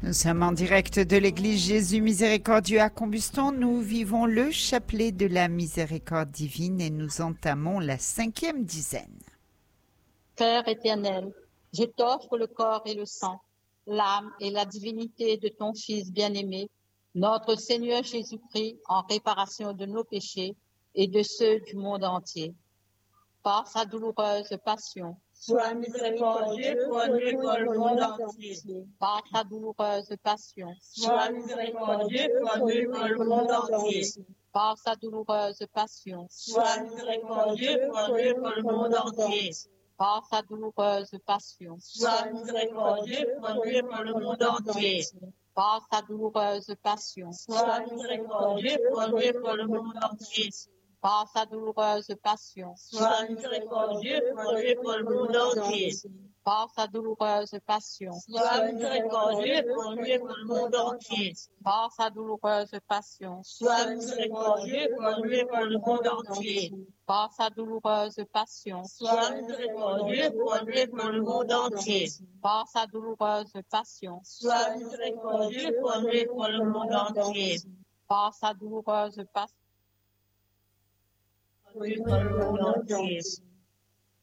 Nous sommes en direct de l'église Jésus Miséricordieux à Combuston. Nous vivons le chapelet de la miséricorde divine et nous entamons la 5e dizaine. Père éternel, je t'offre le corps et le sang, l'âme et la divinité de ton Fils bien-aimé, notre Seigneur Jésus-Christ, en réparation de nos péchés et de ceux du monde entier. Par sa douloureuse passion, sois miséricordieux pour nous et pour le monde entier. Par sa douloureuse passion, sois miséricordieux pour nous et pour le monde entier. Par sa douloureuse passion, sois miséricordieux pour nous et pour le monde entier. Par sa douloureuse passion, sois miséricordieux pour nous et pour le monde entier. Par sa douloureuse passion, sois miséricordieux pour nous et pour le monde entier. Par sa douloureuse passion, sois miséricordieux pour nous et pour le monde entier. Par sa douloureuse passion, sois miséricordieux pour nous et pour le monde entier. Par sa douloureuse passion, sois miséricordieux pour nous et pour le monde entier. Par sa douloureuse passion, sois miséricordieux pour nous et pour le monde entier. Par sa douloureuse passion, sois miséricordieux pour nous et pour le monde entier. Par sa douloureuse passion, pour le monde entier.